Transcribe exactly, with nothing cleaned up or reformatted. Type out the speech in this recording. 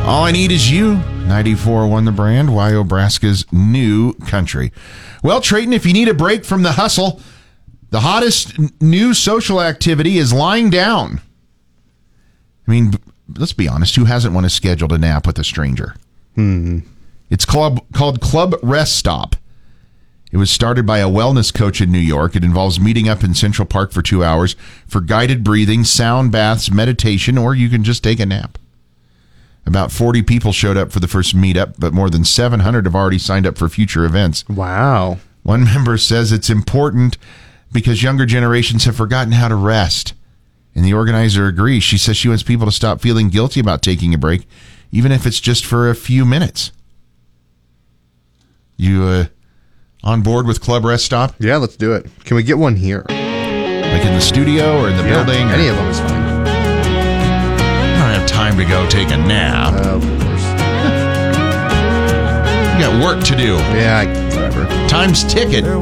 All I Need Is You, ninety-four point one The Brand, Wyobraska's new country. Well, Trayton, if you need a break from the hustle, the hottest n- new social activity is lying down. I mean, let's be honest, who hasn't wanted to schedule a nap with a stranger? Hmm. It's club, called Club Rest Stop. It was started by a wellness coach in New York. It involves meeting up in Central Park for two hours for guided breathing, sound baths, meditation, or you can just take a nap. About forty people showed up for the first meetup, but more than seven hundred have already signed up for future events. Wow. One member says it's important because younger generations have forgotten how to rest. And the organizer agrees. She says she wants people to stop feeling guilty about taking a break, even if it's just for a few minutes. You uh, on board with Club Rest Stop? Yeah, let's do it. Can we get one here? Like in the studio or in the Yeah, building? Any or, of them is fine. I don't have time to go take a nap. Uh, of course. You got work to do. Yeah, I- whatever. Time's ticking.